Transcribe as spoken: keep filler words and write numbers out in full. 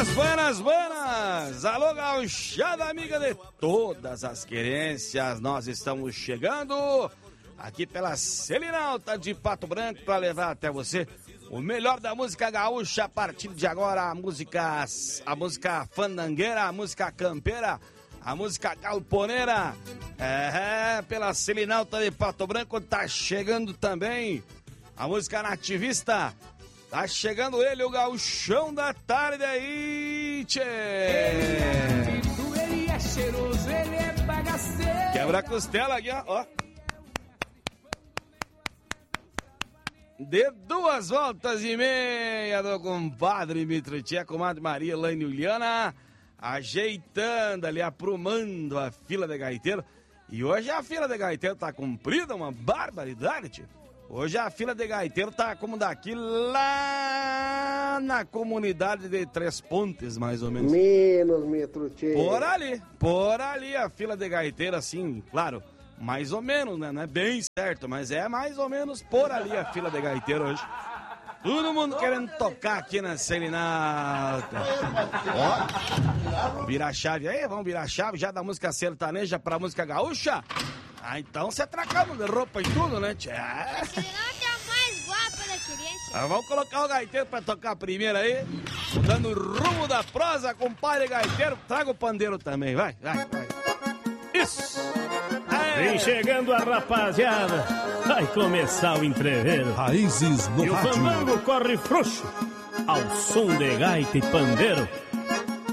Buenas, buenas, buenas! Alô, gauchada amiga de todas as querências, nós estamos chegando aqui pela Selinalta de Pato Branco para levar até você o melhor da música gaúcha a partir de agora, a música, a música fandangueira, a música campeira, a música galponeira. É, pela Selinalta de Pato Branco tá chegando também a música nativista. Tá chegando ele, o gauchão da tarde aí, tchê! Ele é cheiroso, ele é bagaceiro. Quebra a costela aqui, ó. De duas voltas e meia do compadre Mitrutia, comadre Maria Laine Uliana, ajeitando ali, aprumando a fila de gaiteiro. E hoje a fila de gaiteiro tá cumprida, uma barbaridade, tio. Hoje a fila de gaiteiro tá como daqui lá na comunidade de Três Pontes, mais ou menos. Menos, Mitrutia. Por ali, por ali a fila de gaiteiro, assim, claro, mais ou menos, né? Não é bem certo, mas é mais ou menos por ali a fila de gaiteiro hoje. Todo mundo querendo tocar aqui na Selinalta. Ó, virar a chave aí, vamos virar a chave já da música sertaneja pra música gaúcha? Ah, então você tracamos de roupa e tudo, né, tia? A Selinalta é a mais guapa da querência. Ah, vamos colocar o gaiteiro pra tocar primeiro aí. Dando o rumo da prosa, compadre gaiteiro. Traga o pandeiro também, vai, vai, vai. Isso! É. Vem chegando a rapaziada, vai começar o entreveiro. Raízes no E o rádio. fandango corre frouxo, ao som de gaita e pandeiro.